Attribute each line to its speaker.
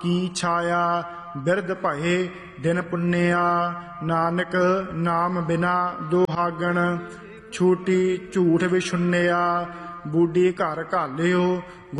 Speaker 1: ਕੀ ਛਾਇਆ ਬਿਰਧ ਭਏ ਦਿਨ ਪੁੰਨਿਆ। ਨਾਨਕ ਨਾਮ ਬਿਨਾ ਦੁਹਾਗਣ, ਛੂਟੀ ਝੂਠ ਵਿਸ਼ੁੰਨਿਆ। ਬੂਢੀ ਘਰ ਘਾਲਿਓ